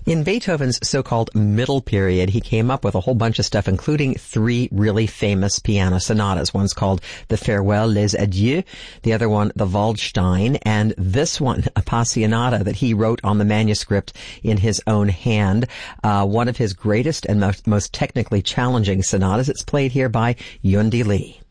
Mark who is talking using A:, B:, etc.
A: In Beethoven's so-called middle period, he came up with a whole bunch of stuff, including 3 really famous piano sonatas. One's called the Farewell, Les Adieux, the other one, the Waldstein, and this one, Appassionata, that he wrote on the manuscript in his own hand. One of his greatest and most technically challenging sonatas. It's played here by Yundi Lee.